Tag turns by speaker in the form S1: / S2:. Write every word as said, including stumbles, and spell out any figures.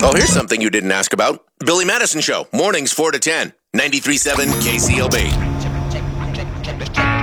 S1: Oh, here's something you didn't ask about. Billy Madison Show, mornings four to ten, ninety-three point seven K C L B.